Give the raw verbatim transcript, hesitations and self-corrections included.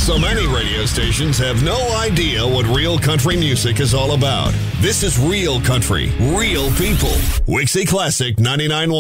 So many radio stations have no idea what real country music is all about. This is real country, real people. Wixie Classic ninety-nine point one.